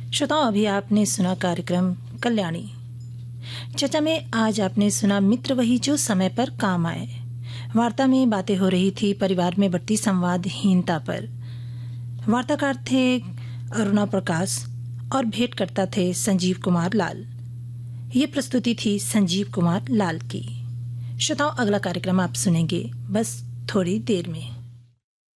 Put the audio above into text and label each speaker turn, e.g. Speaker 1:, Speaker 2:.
Speaker 1: श्रोताओं, अभी आपने सुना कार्यक्रम कल्याणी। चर्चा में आज आपने सुना मित्र वही जो समय पर काम आए। वार्ता में बातें हो रही थी परिवार में बढ़ती संवादहीनता पर। वार्ताकार थे अरुणा प्रकाश और भेंटकर्ता थे संजीव कुमार लाल। ये प्रस्तुति थी संजीव कुमार लाल की। श्रोताओं, अगला कार्यक्रम आप सुनेंगे बस थोड़ी देर में।